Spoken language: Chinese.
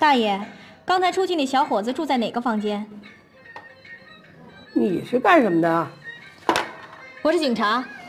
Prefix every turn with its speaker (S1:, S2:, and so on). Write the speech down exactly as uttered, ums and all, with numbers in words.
S1: 大爷，刚才出去那小伙子住在哪个房间？
S2: 你是干什么的？
S1: 我是警察。